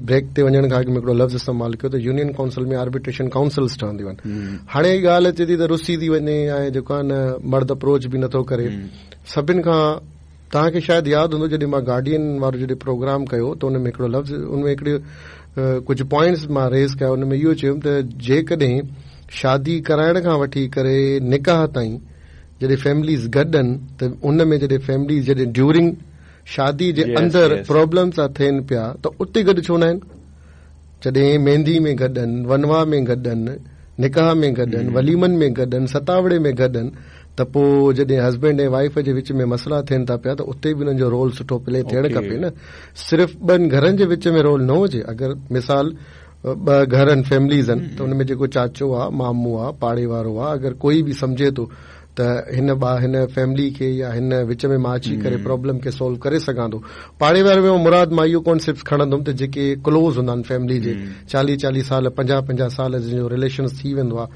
Brake ते वञण खां अॻु में हिकिड़ो लफ़्ज़ इस्तेमालु कयो त यूनियन काउंसिल में आर्बिट्रेशन काउंसिल्स ठहंदियूं आहिनि. हाणे ई ॻाल्हि अचे थी त रुसी थी वञे ऐं जेको आहे न मर्द अप्रोच बि नथो करे. सभिनि खां तव्हांखे शायदि यादि हूंदो जॾहिं मां गार्डियन वारो जॾहिं प्रोग्राम कयो त उन में हिकिड़ो लफ़्ज़ उनमें हिकिड़े कुझु पॉइंट्स मां रेज़ कया. उन में इहो चयुमि त जेकॾहिं शादी कराइण खां वठी करे निकाह ताईं जॾहिं फैमिलीज़ गॾनि त उन में जॾहिं फैमिलीज़ जॾहिं ड्यूरिंग शादी जे अंदरि प्रॉब्लम्स था थियनि पिया त उते गॾु छो न आहिनि. जॾहिं मेहंदी में गॾनि, वनवा में गॾनि, निकाह में गॾनि, वलीमनि में गॾनि, सतावड़े में गॾनि, त पोइ जॾहिं हस्बैंड ऐं वाइफ जे विच में मसला थियनि था पिया त उते बि हुननि जो रोल सुठो प्ले थियणु खपे न. सिर्फ़ ॿिनि घरनि जे विच में रोल न हुजे. अगरि मिसाल ॿ घर आहिनि, फैमिलीज़ आहिनि, त उनमें जेको चाचो आहे, मामू आहे, पाड़े वारो आहे, अगरि कोई बि सम्झे थो त हिन फैमिली खे या हिन विच में मां अची करे प्रॉब्लम खे सोल्व करे सघां थो. पाड़े वारे में मुराद मां इहो कॉन्सेप्ट खणंदुमि त जेके क्लोज़ हूंदा आहिनि फैमिली जे, 40-40 साल 50-50 साल जो रिलेशन थी वेंदो आहे,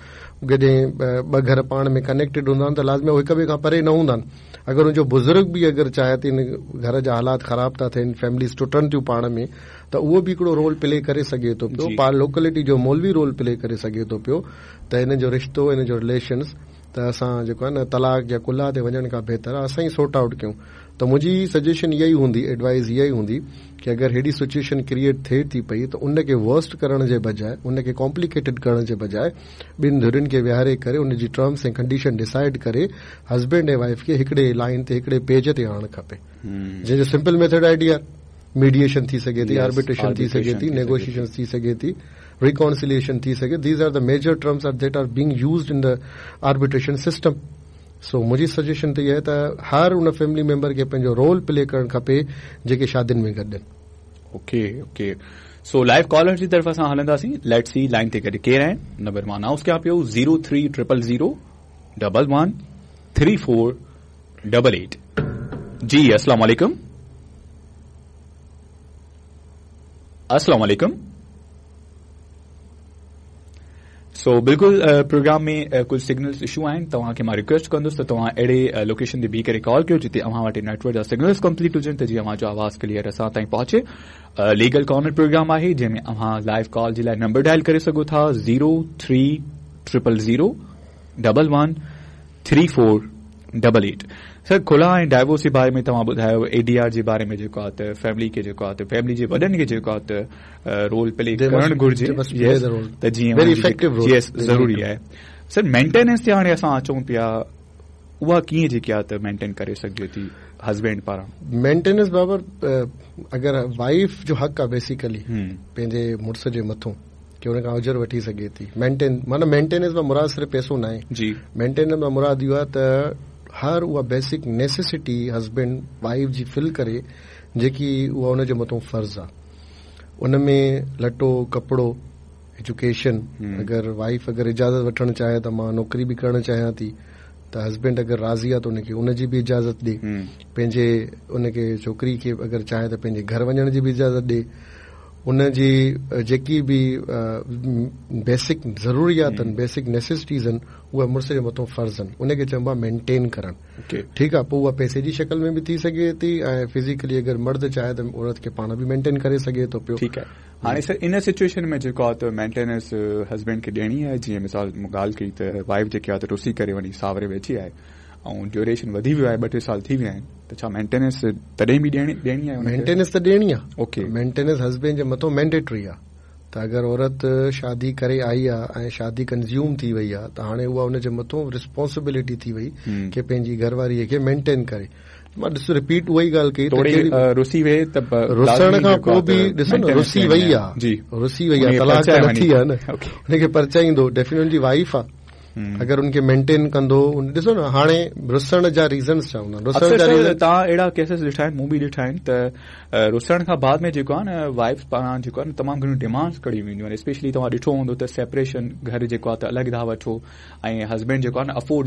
जॾहिं ॿ घर पाण में कनेक्टेड हूंदा आहिनि त लाज़मी हिक ॿिए खां परे न हूंदा आहिनि. अगरि उनजो बुज़ुर्ग बि अगरि चाहे त इन घर जा हालात ख़राब था थियनि, फैमिलीज़ टुटनि थियूं पाण में, त उहो बि हिकिड़ो रोल प्ले करे सघे थो पियो. लोकेलिटी जो मोल बि रोल प्ले करे सघे थो पियो त हिन जो रिश्तो, हिन जो रिलेशन्स त असां जेको आहे न तलाक या कुल्ला ते वञण खां बहितर आहे असां ई सॉर्ट आउट कयूं. त मुंहिंजी सजेशन इहा ई हूंदी, एडवाइस इहा ई हूंदी कि अगरि हेड़ी सिचुएशन क्रिएट थिए थी पई त उनखे वर्स्ट करण जे बजाए, उनखे कॉम्प्लिकेटेड करण जे बजाए ॿिनि धुरियुनि खे विहारे करे उनजी टर्म्स ऐं कंडीशन डिसाइड करे हस्बैंड ऐं वाइफ खे हिकिड़े लाइन ते, हिकिड़े पेज ते आणणु खपे. जंहिंजो सिंपल मेथड आइडिया मीडिएशन थी सघे थी, आर्बिट्रेशन थी सघे थी, नेगोशिएशन थी सघे थी, reconciliation थी सघे. These are the major terms that are being used in the arbitration system. So मुंहिंजी सजेशन त इहा आहे त हर उन फैमिली मेंबर खे पंहिंजो रोल प्ले करणु खपे जेके शादियुनि में गॾु. Okay okay. सो लाइव कॉलर जी तरफ़ असां हलंदासीं. लेट्स सी लाइन ते गॾु केरु आहिनि. नंबर मां अनाउंस कयां पियो 0300013488. जी अस्सलाम वालेकुम. अस्सलाम वालेकुम. सो बिल्कुल प्रोग्राम में कुछ सिग्नल्स इशू आहिनि. तव्हांखे मां रिक्वेस्ट कंदुसि त तव्हां अहिड़े लोकेशन ते बीह करे कॉल कयो जिते अव्हां वटि नेटवर्क जा सिग्नल्स कंप्लीट हुजनि त जीअं अव्हांजो आवाज़ क्लियर असां ताईं पहुचे. लीगल कॉर्नर प्रोग्राम आहे जंहिंमें अव्हां लाइव कॉल जे लाइ नंबर डायल करे सघो था 0300013488. सर खुला ऐं डाइवोर्स जे बारे में तव्हां ॿुधायो, एडीआर जे बारे में जेको आहे त फैमिली खे जेको आहे त फैमिली जे वॾनि खे जेको आहे त रोल प्ले करणु घुर्जे त जीअं ज़रूरी आहे. सर मेंटेनेंस ते हाणे असां अचूं पिया, उहा कीअं जेकी आहे त मेंटेन करे सघिजे थी हस्बैंड पारां. मेंटेनेंस बाबर अगरि वाइफ जो हक़ आहे बेसिकली पंहिंजे मुड़ुस जे मथां कि हुन खां उजर वठी सघे थी. माना मेंटेनेंस मां मुराद सिर्फ़ु पैसो न आहे. मेंटेनेंस मां मुराद इहो आहे त हर उहा बेसिक नेसेसिटी हस्बैंड वाइफ जी फिल करे जेकी उहा हुनजे मथां फर्ज़ आहे. उन में लटो, कपिड़ो, एजुकेशन. अगरि वाइफ अगरि इजाज़त वठणु चाहे त मां नौकिरी बि करणु चाहियां थी त हस्बैंड अगरि राज़ी आहे त उनखे उनजी बि इजाज़त ॾे. पंहिंजे उनखे छोकिरी खे अगरि चाहे त पंहिंजे घर वञण जी बि इजाज़त ॾे. उनजी जेकी बि बेसिक ज़रूरियात आहिनि, बेसिक नेसेसिटीज़ आहिनि, उहा मुड़ुस जे मथां फर्ज़ आहिनि. उनखे चइबो आहे मेंटेन करणु. ठीकु आहे. पोइ उहा पैसे जी शक्ल में बि थी सघे थी ऐं फिज़िकली अगरि मर्द चाहे त औरत खे पाण बि मेंटेन करे सघे थो पियो. ठीकु आहे. हाणे सर इन सिचुएशन में जेको आहे त मेंटेनेंस हस्बैंड खे ॾियणी आहे. जीअं मिसाल मूं ॻाल्हि कई त वाइफ जेकी आहे त रुसी करे वञी सावरे में अची आहे ऐं ड्यूरेशन वधी वियो आहे, 2-3 साल थी विया आहिनि, त छा मेंटेनेंस तॾहिं बि ॾियणी आहे? मेंटेनेंस त ॾियणी आहे. ओके. मेंटेनेंस हस्बैंड जे मथां मैंडेटरी आहे. त अगरि औरत शादी करे आई आहे ऐं शादी कंज़्यूम थी वई आहे त हाणे उहा हुनजे मथां रिस्पॉन्सिबिलिटी थी वई कि पंहिंजी घरवारीअ खे मेंटेन करे. मां ॾिसो रिपीट उहा ई ॻाल्हि कई रुसी वे त रुसण खां पोइ बि ॾिसो न रुसी वई आहे, तलाक नथी आहे न, हुनखे परचाईंदो डेफिनेटली वाइफ आहे. अगरि उनखे मेंटेन कंदो. ॾिसो न हाणे रुसण जा रीज़न्स छा हूंदा आहिनि. तव्हां अहिड़ा केसिस ॾिठा आहिनि, मूं बि ॾिठा आहिनि त रुसण खां बाद में जेको आहे न वाइफ पारां जेको आहे न तमामु घणियूं डिमांड्स कढियूं वेंदियूं आहिनि. स्पेशली तव्हां ॾिठो हूंदो त सेपरेशन, घर जेको आहे त अलॻि था वठो ऐं हस्बैंड जेको आहे न अफोर्ड